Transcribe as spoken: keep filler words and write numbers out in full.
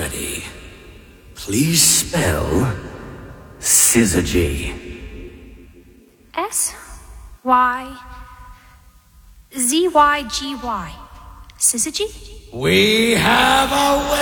ready. Please spell Syzygy. S Y Z Y G Y. Syzygy? We have a